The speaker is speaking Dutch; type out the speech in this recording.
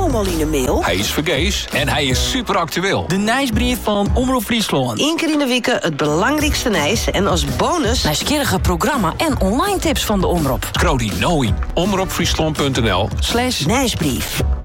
allemaal in de mail? Hij is vergees en hij is super actueel. De nieuwsbrief van Omroep Friesland. Eén keer in de week het belangrijkste nieuws. En als bonus... nieuwsgierige programma en online tips van de Omroep. Scroll die nou in omroepfriesland.nl/nieuwsbrief.